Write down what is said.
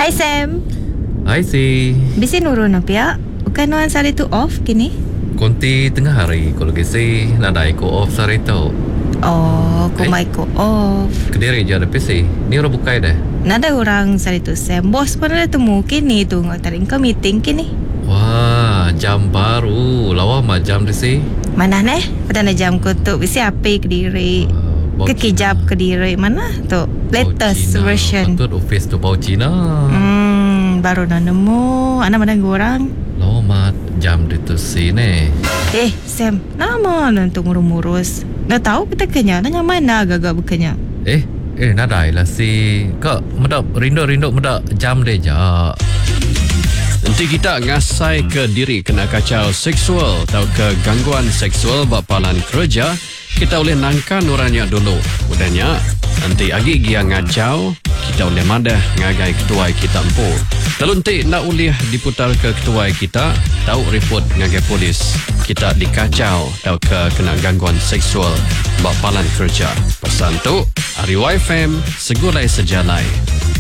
Hai Sam. Hai si. Bisi nurun apa ya? Bukan nuan sari tu off kini? Konti tengah hari kalau gisi nada iko off sari tu. Oh, kumai ko off. Kediri je ada PC. Ni orang bukai dah. Nada orang sari tu Sam. Bos pun ada temu kini tu ngatarin ke meeting kini. Wah, jam baru. Lawa mah jam desi. Mana neh? Pada na jam ko tu bisi api kediri. Kekijap kediri mana tu? Latest version. Patut office tu bau Cina. Baru na nemu. Anak mana orang? Lawa mah jam di tu sini. Sam, nama nanti ngurus-ngurus. Dah tahu kita kenya, nanya mana agak-agak bukannya. Nadai lah si. Kak, medak rindu medak jam deh jak. Nanti kita ngasai ke diri kena kacau seksual atau ke gangguan seksual bapalan kerja, kita boleh nangkan orangnya dulu. Udahnya, nanti agi dia ngajau, kita boleh madah ngagai ketua kita empu. Kalau nanti nak boleh diputar ke ketua kita, tahu report ngagai polis. Kita dikacau atau ke kena gangguan seksual bapalan kerja. Pesan tu, Ari YFM, segulai sejalai.